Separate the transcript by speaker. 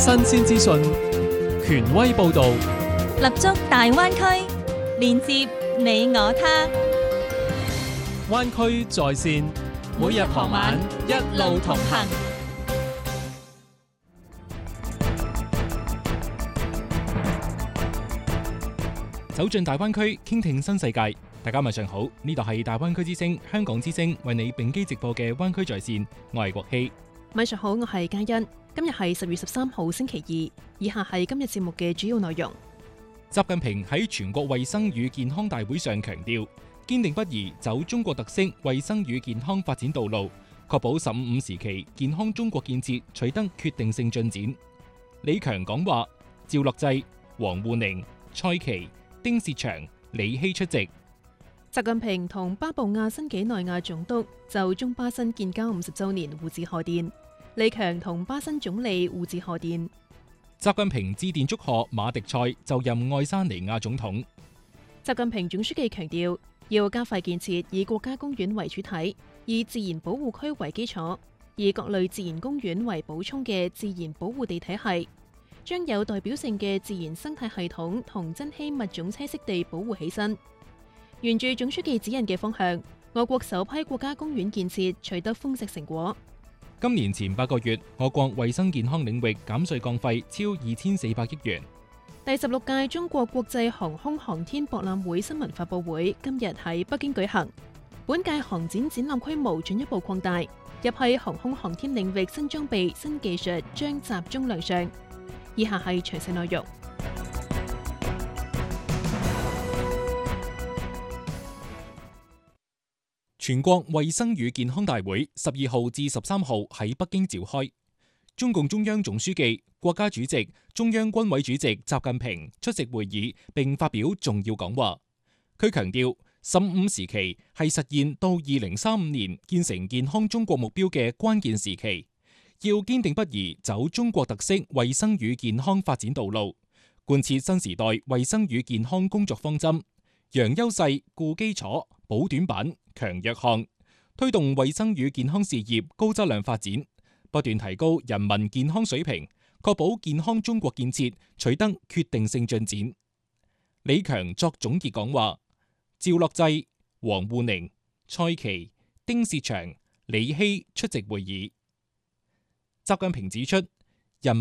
Speaker 1: 新鮮資訊，權威報導，
Speaker 2: 立足大灣區，連接你我他。
Speaker 1: 灣區在線，每日傍晚一路同行。走進大灣區，傾聽新世界。大家晚上好，呢度係大灣區之聲、香港之聲為你並機直播嘅灣區在線，我係國希。
Speaker 3: 晚上好，我係嘉欣。今日係10月13號星期二，以下係今日節目嘅主要內容。
Speaker 1: 習近平喺全國衛生與健康大會上強調，堅定不移走中國特色衛生與健康發展道路，確保15時期健康中國建設取得決定性進展。李強講話，趙樂際、王滬寧、蔡奇、丁薛祥、李希出席。
Speaker 3: 習近平同巴布亞新幾內亞總督就中巴新建交50週年互致賀電，李強同巴新總理互致賀電。
Speaker 1: 習近平致電祝賀馬迪塞就任愛沙尼亞總統。
Speaker 3: 習近平總書記強調，要加快建設以國家公園為主體、以自然保護區為基礎、以各類自然公園為補充嘅自然保護地體系，將有代表性嘅自然生態系統同珍稀物種棲息地保護起身。沿住總書記指引嘅方向，我國首批國家公園建設取得豐碩成果。
Speaker 1: 今年前8個月，我國衛生健康領域減稅降費超2400億元。
Speaker 3: 第16屆中國國際航空航天博覽會新聞發佈會今日喺北京舉行。本屆航展展覽規模進一步擴大，一批航空航天領域新裝備、新技術將集中亮相。以下係詳細內容。
Speaker 1: 全國衛生與健康大會12號至13號喺北京召開，中共中央總書記、國家主席、中央軍委主席習近平出席會議並發表重要講話。佢強調，15時期係實現到2035年建成健康中國目標嘅關鍵時期，要堅定不移走中國特色衛生與健康發展道路，貫徹新時代衛生與健康工作方針，揚優勢、固基礎、補短板、強弱項，推動衛生與健康事業高質量發展，不斷提高人民健康水平，確保健康中國建設取得決定性進展。李強作總結講話，趙樂際、王滬寧、蔡奇、丁薛祥、李希出席會議。習近平指出，